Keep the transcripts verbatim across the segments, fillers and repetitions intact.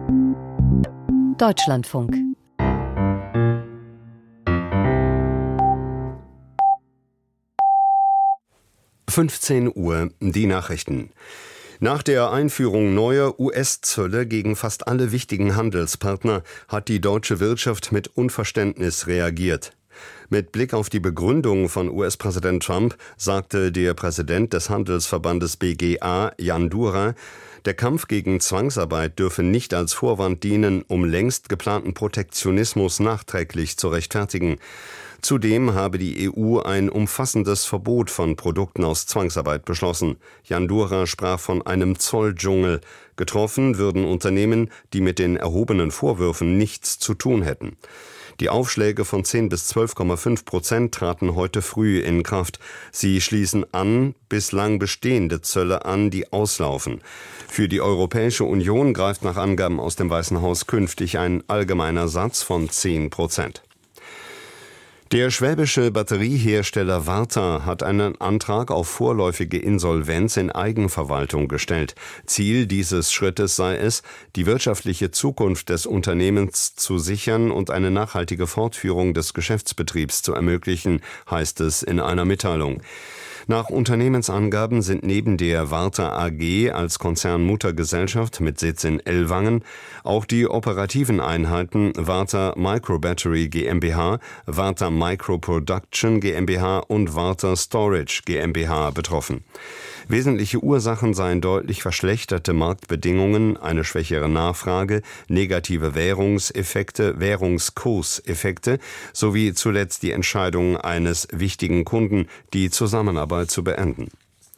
Deutschlandfunk. fünfzehn Uhr, die Nachrichten. Nach der Einführung neuer U S-Zölle gegen fast alle wichtigen Handelspartner hat die deutsche Wirtschaft mit Unverständnis reagiert. Mit Blick auf die Begründung von U S-Präsident Trump sagte der Präsident des Handelsverbandes B G A, Jan Durer, der Kampf gegen Zwangsarbeit dürfe nicht als Vorwand dienen, um längst geplanten Protektionismus nachträglich zu rechtfertigen. Zudem habe die E U ein umfassendes Verbot von Produkten aus Zwangsarbeit beschlossen. Jan Durer sprach von einem Zolldschungel. Getroffen würden Unternehmen, die mit den erhobenen Vorwürfen nichts zu tun hätten. Die Aufschläge von zehn bis zwölf Komma fünf Prozent traten heute früh in Kraft. Sie schließen an bislang bestehende Zölle an, die auslaufen. Für die Europäische Union greift nach Angaben aus dem Weißen Haus künftig ein allgemeiner Satz von zehn Prozent. Der schwäbische Batteriehersteller Varta hat einen Antrag auf vorläufige Insolvenz in Eigenverwaltung gestellt. Ziel dieses Schrittes sei es, die wirtschaftliche Zukunft des Unternehmens zu sichern und eine nachhaltige Fortführung des Geschäftsbetriebs zu ermöglichen, heißt es in einer Mitteilung. Nach Unternehmensangaben sind neben der Varta A G als Konzernmuttergesellschaft mit Sitz in Ellwangen auch die operativen Einheiten Varta Microbattery GmbH, Varta Microproduction GmbH und Varta Storage GmbH betroffen. Wesentliche Ursachen seien deutlich verschlechterte Marktbedingungen, eine schwächere Nachfrage, negative Währungseffekte, Währungskurseffekte sowie zuletzt die Entscheidung eines wichtigen Kunden, die Zusammenarbeit zu beenden.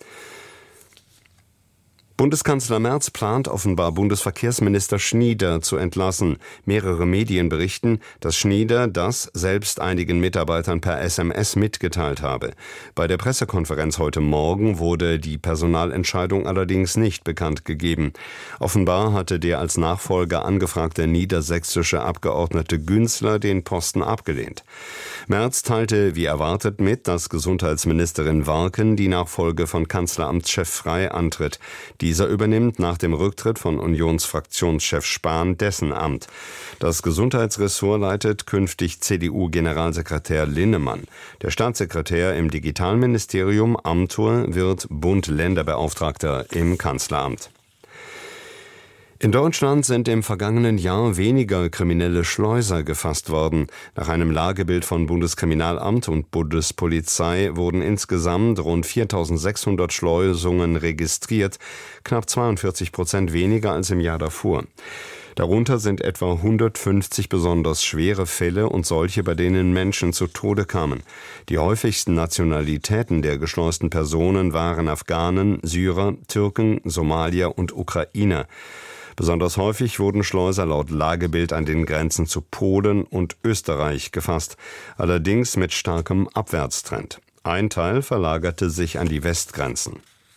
Bundeskanzler Merz plant offenbar, Bundesverkehrsminister Schnieder zu entlassen. Mehrere Medien berichten, dass Schnieder das selbst einigen Mitarbeitern per S M S mitgeteilt habe. Bei der Pressekonferenz heute Morgen wurde die Personalentscheidung allerdings nicht bekannt gegeben. Offenbar hatte der als Nachfolger angefragte niedersächsische Abgeordnete Günzler den Posten abgelehnt. Merz teilte wie erwartet mit, dass Gesundheitsministerin Warken die Nachfolge von Kanzleramtschef Frey antritt. Dieser übernimmt nach dem Rücktritt von Unionsfraktionschef Spahn dessen Amt. Das Gesundheitsressort leitet künftig C D U-Generalsekretär Linnemann. Der Staatssekretär im Digitalministerium Amthor wird Bund-Länder-Beauftragter im Kanzleramt. In Deutschland sind im vergangenen Jahr weniger kriminelle Schleuser gefasst worden. Nach einem Lagebild von Bundeskriminalamt und Bundespolizei wurden insgesamt rund viertausendsechshundert Schleusungen registriert, knapp zweiundvierzig Prozent weniger als im Jahr davor. Darunter sind etwa hundertfünfzig besonders schwere Fälle und solche, bei denen Menschen zu Tode kamen. Die häufigsten Nationalitäten der geschleusten Personen waren Afghanen, Syrer, Türken, Somalier und Ukrainer. Besonders häufig wurden Schleuser laut Lagebild an den Grenzen zu Polen und Österreich gefasst, allerdings mit starkem Abwärtstrend. Ein Teil verlagerte sich an die Westgrenzen.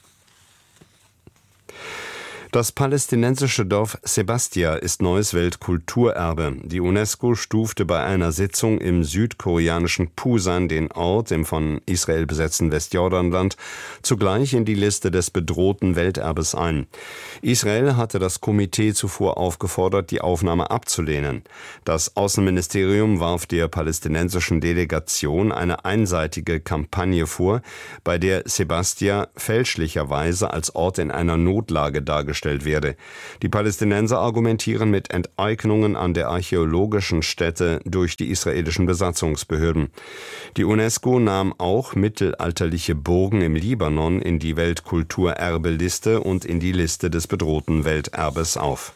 Das palästinensische Dorf Sebastia ist neues Weltkulturerbe. Die UNESCO stufte bei einer Sitzung im südkoreanischen Pusan den Ort im von Israel besetzten Westjordanland zugleich in die Liste des bedrohten Welterbes ein. Israel hatte das Komitee zuvor aufgefordert, die Aufnahme abzulehnen. Das Außenministerium warf der palästinensischen Delegation eine einseitige Kampagne vor, bei der Sebastia fälschlicherweise als Ort in einer Notlage dargestellt werde. Die Palästinenser argumentieren mit Enteignungen an der archäologischen Stätte durch die israelischen Besatzungsbehörden. Die UNESCO nahm auch mittelalterliche Burgen im Libanon in die Weltkulturerbeliste und in die Liste des bedrohten Welterbes auf.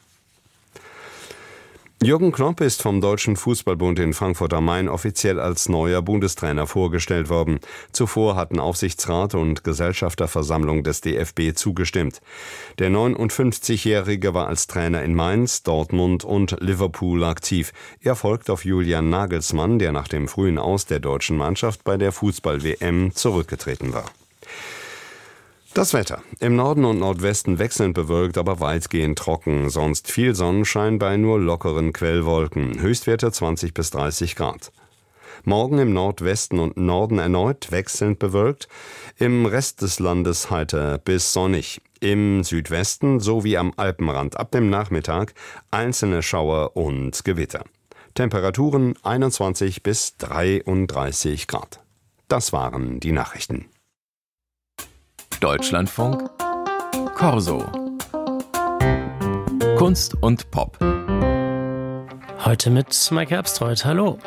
Jürgen Klopp ist vom Deutschen Fußballbund in Frankfurt am Main offiziell als neuer Bundestrainer vorgestellt worden. Zuvor hatten Aufsichtsrat und Gesellschafterversammlung des D F B zugestimmt. Der neunundfünfzigjährige war als Trainer in Mainz, Dortmund und Liverpool aktiv. Er folgt auf Julian Nagelsmann, der nach dem frühen Aus der deutschen Mannschaft bei der Fußball-W M zurückgetreten war. Das Wetter. Im Norden und Nordwesten wechselnd bewölkt, aber weitgehend trocken. Sonst viel Sonnenschein bei nur lockeren Quellwolken. Höchstwerte zwanzig bis dreißig Grad. Morgen im Nordwesten und Norden erneut wechselnd bewölkt. Im Rest des Landes heiter bis sonnig. Im Südwesten sowie am Alpenrand ab dem Nachmittag einzelne Schauer und Gewitter. Temperaturen einundzwanzig bis dreiunddreißig Grad. Das waren die Nachrichten. Deutschlandfunk Corso. Kunst und Pop. Heute mit Mike Herbstreuth. Hallo.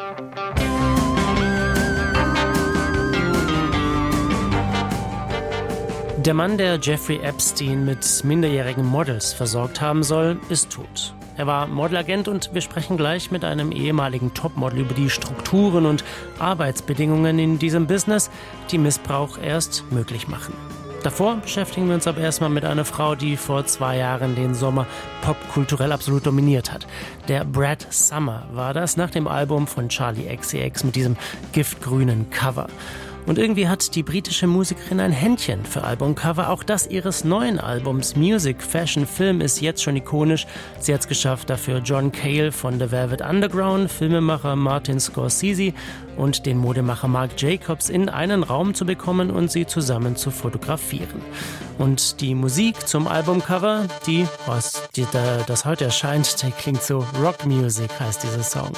Der Mann, der Jeffrey Epstein mit minderjährigen Models versorgt haben soll, ist tot. Er war Modelagent und wir sprechen gleich mit einem ehemaligen Topmodel über die Strukturen und Arbeitsbedingungen in diesem Business, die Missbrauch erst möglich machen. Davor beschäftigen wir uns aber erstmal mit einer Frau, die vor zwei Jahren den Sommer popkulturell absolut dominiert hat. Der Brad Summer war das nach dem Album von Charli X C X mit diesem giftgrünen Cover. Und irgendwie hat die britische Musikerin ein Händchen für Albumcover. Auch das ihres neuen Albums Music, Fashion, Film ist jetzt schon ikonisch. Sie hat es geschafft, dafür John Cale von The Velvet Underground, Filmemacher Martin Scorsese und den Modemacher Marc Jacobs in einen Raum zu bekommen und sie zusammen zu fotografieren. Und die Musik zum Albumcover, die, was die, das heute erscheint, die klingt so Rock Music, heißt dieser Song.